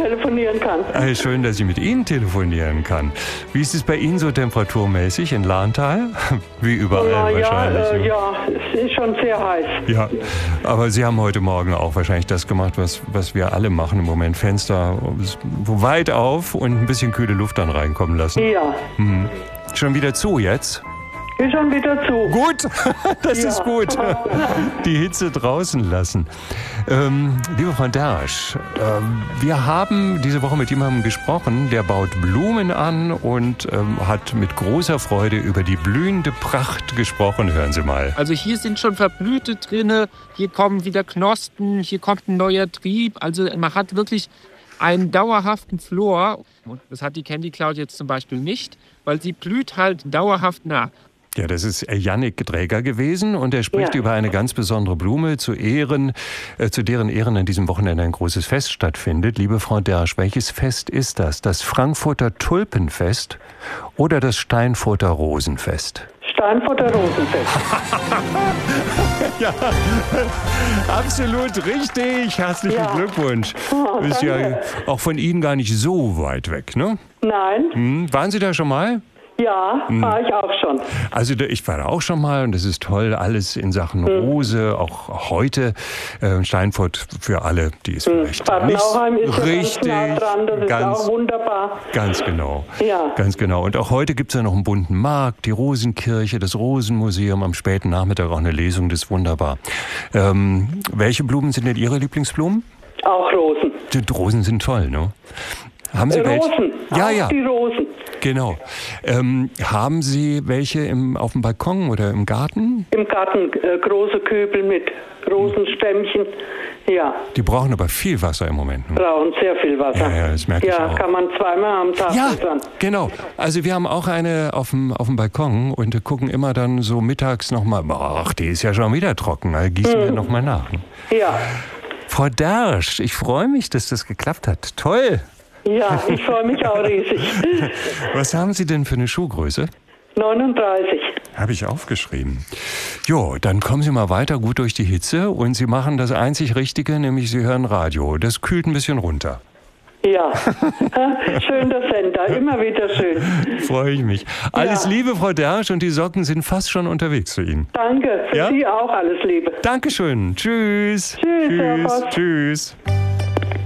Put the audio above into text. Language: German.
telefonieren kann. Schön, dass ich mit Ihnen telefonieren kann. Wie ist es bei Ihnen so temperaturmäßig in Lahntal? Wie überall wahrscheinlich. Ja, es ist schon sehr heiß. Ja, aber Sie haben heute Morgen auch wahrscheinlich das gemacht, was wir alle machen im Moment. Fenster weit auf und ein bisschen kühle Luft dann reinkommen lassen. Ja. Schon wieder zu jetzt? Ist schon wieder zu. Gut, das ist gut. Die Hitze draußen lassen. Liebe Frau Dersch, wir haben diese Woche mit jemandem gesprochen, der baut Blumen an und hat mit großer Freude über die blühende Pracht gesprochen. Hören Sie mal. Also hier sind schon Verblühte drinne, hier kommen wieder Knospen, hier kommt ein neuer Trieb. Also man hat wirklich einen dauerhaften Flor. Und das hat die Candy Cloud jetzt zum Beispiel nicht, weil sie blüht halt dauerhaft nach. Ja, das ist Jannik Dräger gewesen und er spricht über eine ganz besondere Blume, zu deren Ehren an diesem Wochenende ein großes Fest stattfindet. Liebe Frau Dersch, welches Fest ist das? Das Frankfurter Tulpenfest oder das Steinfurter Rosenfest? Steinfurter Rosenfest. Ja, absolut richtig. Herzlichen Glückwunsch. Oh, ist ja auch von Ihnen gar nicht so weit weg, ne? Nein. Waren Sie da schon mal? Ja, war ich auch schon. Also ich war da auch schon mal und das ist toll, alles in Sachen Rose, auch heute. Steinfurt für alle, die es vielleicht Bad nicht Nauheim ist richtig, ja ganz nah dran, das ist auch wunderbar. Ganz genau. Ja. Ganz genau. Und auch heute gibt es ja noch einen bunten Markt, die Rosenkirche, das Rosenmuseum, am späten Nachmittag auch eine Lesung, das ist wunderbar. Welche Blumen sind denn Ihre Lieblingsblumen? Auch Rosen. Die Rosen sind toll, ne? Haben Sie welche? Rosen, Ja. die Rosen. Genau. Haben Sie welche auf dem Balkon oder im Garten? Im Garten große Kübel mit Rosenstämmchen. Ja. Die brauchen aber viel Wasser im Moment. Ne? Brauchen sehr viel Wasser. Ja, das merke ich auch. Ja, kann man zweimal am Tag dran. Genau. Also wir haben auch eine auf dem Balkon und gucken immer dann so mittags nochmal, ach, die ist ja schon wieder trocken, also gießen wir nochmal nach. Ne? Ja. Frau Dersch, ich freue mich, dass das geklappt hat. Toll. Ja, ich freue mich auch riesig. Was haben Sie denn für eine Schuhgröße? 39. Habe ich aufgeschrieben. Jo, dann kommen Sie mal weiter gut durch die Hitze und Sie machen das einzig Richtige, nämlich Sie hören Radio. Das kühlt ein bisschen runter. Ja, schöner Sender, immer wieder schön. Freue ich mich. Alles Liebe, Frau Dersch, und die Socken sind fast schon unterwegs zu Ihnen. Danke, für Sie auch alles Liebe. Dankeschön. Tschüss. Tschüss. Tschüss.